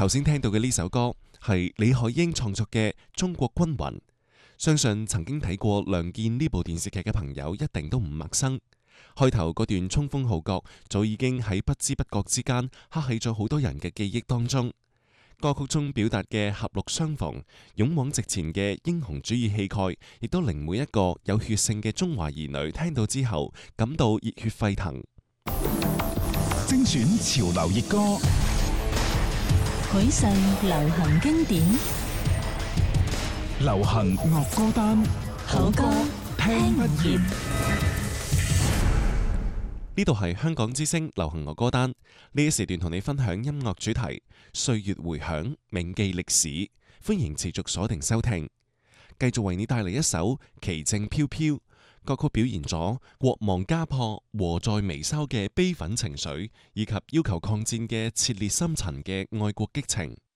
頭先聽到嘅呢首歌係李海英創作嘅《中國軍魂》，相信曾經睇過《亮劍》呢部電視劇嘅朋友一定都唔陌生。開頭嗰段衝鋒號角早已經喺不知不覺之間刻喺咗好多人嘅記憶當中。歌曲中表達嘅狹路相逢、勇往直前嘅英雄主義氣概，亦都令每一個有血性嘅中華兒女聽到之後感到熱血沸騰。 精選潮流熱歌， 許世流行經典， 流行樂歌單， 好歌聽不厭。 呢度係香港之聲流行樂歌單，呢一時段同你分享音樂主題，歲月回響，銘記歷史。歡迎持續鎖定收聽，繼續為你帶嚟一首《奇正飄飄》。歌曲表現咗國亡家破、禍在眉梢嘅悲憤情緒，以及要求抗戰嘅切裂深層嘅愛國激情。